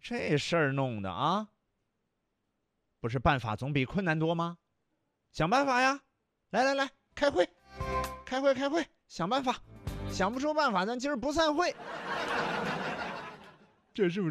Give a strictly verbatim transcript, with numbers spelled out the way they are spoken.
这事儿弄的啊，不是办法总比困难多吗？想办法呀！来来来，开会，开会，开会，想办法。想不出办法，咱今儿不散会。这是不是？